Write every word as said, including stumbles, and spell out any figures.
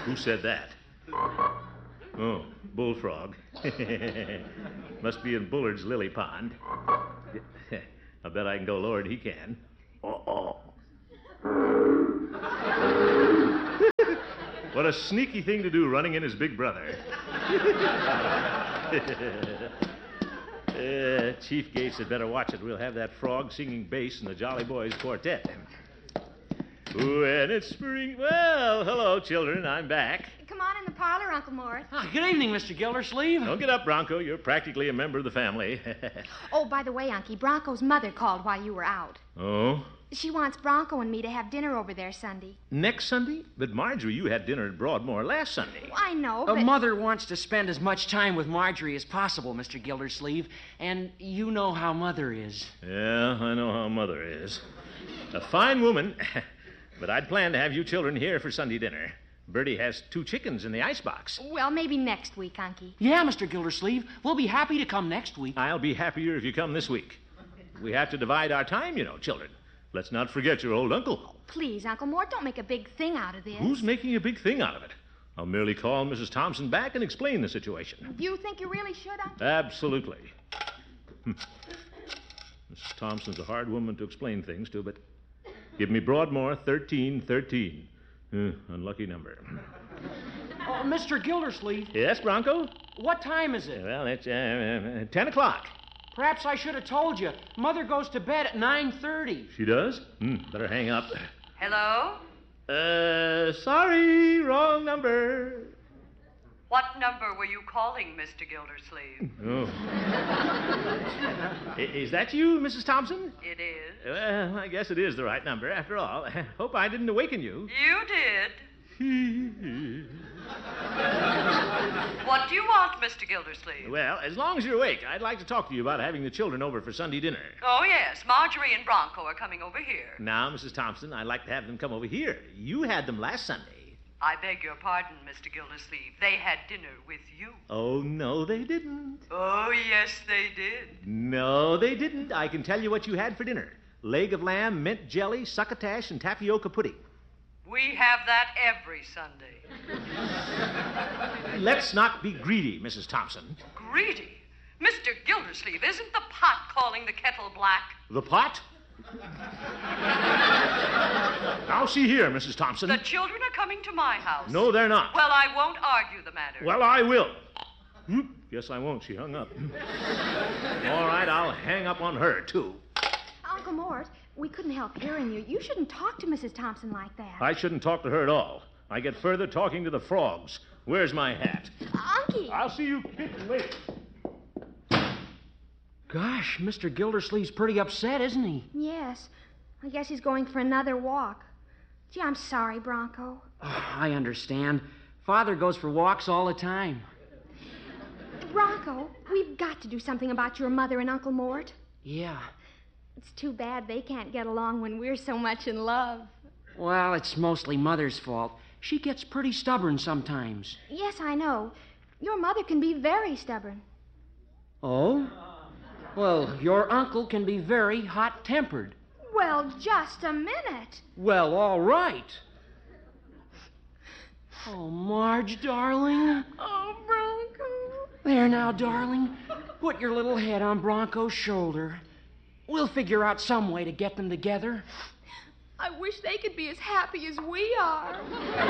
Who said that? Oh, bullfrog. Must be in Bullard's lily pond. I bet I can go lower than he can. Oh, oh. What a sneaky thing to do, running in his big brother. uh, Chief Gates had better watch it. We'll have that frog singing bass in the Jolly Boys Quartet. When it's spring... Well, hello, children. I'm back. Come on in the parlor, Uncle Mort. Ah, good evening, Mister Gildersleeve. Don't get up, Bronco. You're practically a member of the family. Oh, by the way, Unky, Bronco's mother called while you were out. Oh? She wants Bronco and me to have dinner over there Sunday. Next Sunday? But, Marjorie, you had dinner at Broadmoor last Sunday. Well, I know, A but... mother wants to spend as much time with Marjorie as possible, Mister Gildersleeve. And you know how Mother is. Yeah, I know how Mother is. A fine woman. But I'd planned to have you children here for Sunday dinner. Bertie has two chickens in the icebox. Well, maybe next week, Unky. Yeah, Mister Gildersleeve. We'll be happy to come next week. I'll be happier if you come this week. We have to divide our time, you know, children. Let's not forget your old uncle. Oh, please, Uncle Mort, don't make a big thing out of this. Who's making a big thing out of it? I'll merely call Missus Thompson back and explain the situation. You think you really should, Uncle? Absolutely. Hm. Missus Thompson's a hard woman to explain things to, but give me Broadmoor thirteen thirteen. Uh, unlucky number. Oh, Mister Gildersleeve. Yes, Bronco? What time is it? Well, it's uh, ten o'clock. Perhaps I should have told you. Mother goes to bed at nine thirty. She does? Hmm, better hang up. Hello? Uh, sorry, wrong number. What number were you calling, Mister Gildersleeve? Oh. I- Is that you, Missus Thompson? It is. Well, I guess it is the right number, after all. Hope I didn't awaken you. You did. What do you want, Mister Gildersleeve? Well, as long as you're awake, I'd like to talk to you about having the children over for Sunday dinner. Oh, yes. Marjorie and Bronco are coming over here. Now, Missus Thompson, I'd like to have them come over here. You had them last Sunday. I beg your pardon, Mister Gildersleeve. They had dinner with you. Oh, no, they didn't. Oh, yes, they did. No, they didn't. I can tell you what you had for dinner. Leg of lamb, mint jelly, succotash, and tapioca pudding. We have that every Sunday. Let's not be greedy, Missus Thompson. Greedy? Mister Gildersleeve, isn't the pot calling the kettle black? The pot? Now, see here, Missus Thompson. The children are coming to my house. No, they're not. Well, I won't argue the matter. Well, I will. Hmm? Yes, I won't. She hung up. All right, I'll hang up on her, too. Uncle Mort, we couldn't help hearing you. You shouldn't talk to Missus Thompson like that. I shouldn't talk to her at all. I get further talking to the frogs. Where's my hat? Unky! I'll see you kids later. Gosh, Mister Gildersleeve's pretty upset, isn't he? Yes. I guess he's going for another walk. Gee, I'm sorry, Bronco. Oh, I understand. Father goes for walks all the time. Bronco, we've got to do something about your mother and Uncle Mort. Yeah. It's too bad they can't get along when we're so much in love. Well, it's mostly Mother's fault. She gets pretty stubborn sometimes. Yes, I know. Your mother can be very stubborn. Oh? Well, your uncle can be very hot-tempered. Well, just a minute. Well, all right. Oh, Marge, darling. Oh, Bronco. There now, darling. Put your little head on Bronco's shoulder. We'll figure out some way to get them together. I wish they could be as happy as we are.